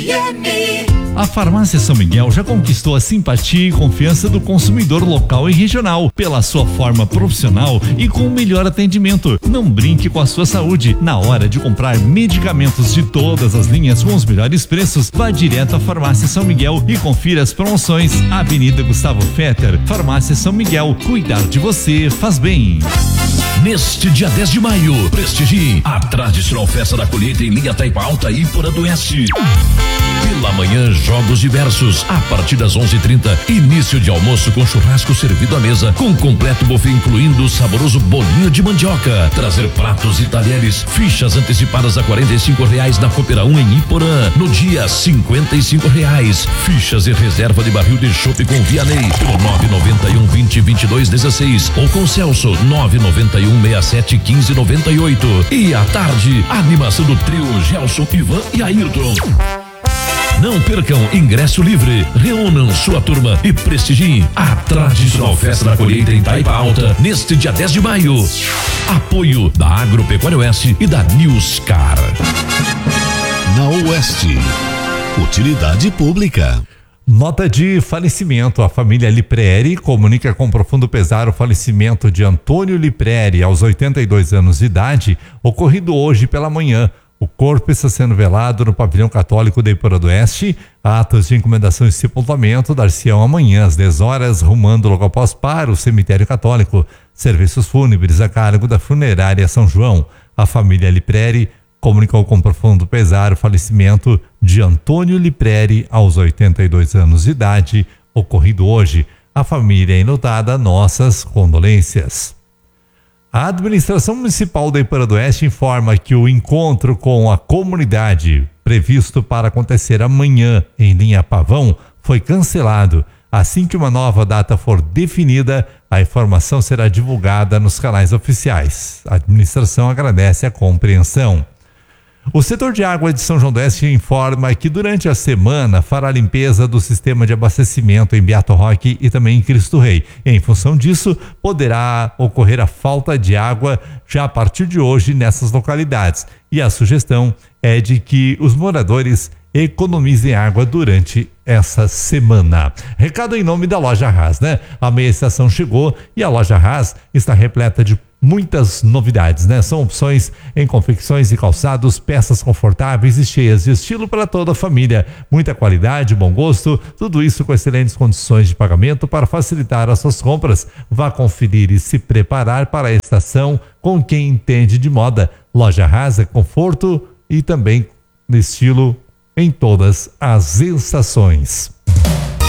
A Farmácia São Miguel já conquistou a simpatia e confiança do consumidor local e regional pela sua forma profissional e com o melhor atendimento. Não brinque com a sua saúde. Na hora de comprar medicamentos de todas as linhas com os melhores preços, vá direto à Farmácia São Miguel e confira as promoções. Avenida Gustavo Fetter, Farmácia São Miguel. Cuidar de você faz bem. Neste dia 10 de maio, prestigie a tradicional festa da colheita em linha Taipa Alta e Porã do Oeste. Pela manhã, jogos diversos. A partir das 11h30, início de almoço com churrasco servido à mesa, com completo buffet incluindo o saboroso bolinho de mandioca. Trazer pratos e talheres. Fichas antecipadas a R$45 na Coopera 1 em Iporã. No dia, R$55. Fichas e reserva de barril de chopp com Vianney pelo 991-20-22-16 ou com Celso 991-67-15-98. E à tarde, a animação do trio Gelson, Ivan e Ayrton. Não percam ingresso livre. Reúnam sua turma e prestigiem a tradicional festa da colheita em Taipa Alta neste dia 10 de maio. Apoio da Agropecuária Oeste e da Newscar. Na Oeste, utilidade pública. Nota de falecimento. A família Lipreri comunica com profundo pesar o falecimento de Antônio Lipreri aos 82 anos de idade, ocorrido hoje pela manhã. O corpo está sendo velado no pavilhão católico de Iporã do Oeste. Atos de encomendação e sepultamento dar-se-ão amanhã às 10 horas, rumando logo após para o cemitério católico. Serviços fúnebres a cargo da Funerária São João. A família Lipreri comunicou com profundo pesar o falecimento de Antônio Lipreri aos 82 anos de idade, ocorrido hoje. A família enlutada, nossas condolências. A administração municipal da Iporã do Oeste informa que o encontro com a comunidade previsto para acontecer amanhã em linha Pavão foi cancelado. Assim que uma nova data for definida, a informação será divulgada nos canais oficiais. A administração agradece a compreensão. O setor de água de São João do Oeste informa que durante a semana fará a limpeza do sistema de abastecimento em Beato Roque e também em Cristo Rei. Em função disso, poderá ocorrer a falta de água já a partir de hoje nessas localidades. E a sugestão é de que os moradores economizem água durante essa semana. Recado em nome da Loja Haas, né? A meia estação chegou e a Loja Haas está repleta de muitas novidades, né? São opções em confecções e calçados, peças confortáveis e cheias de estilo para toda a família. Muita qualidade, bom gosto, tudo isso com excelentes condições de pagamento para facilitar as suas compras. Vá conferir e se preparar para a estação com quem entende de moda. Loja Haas é conforto e também estilo em todas as estações.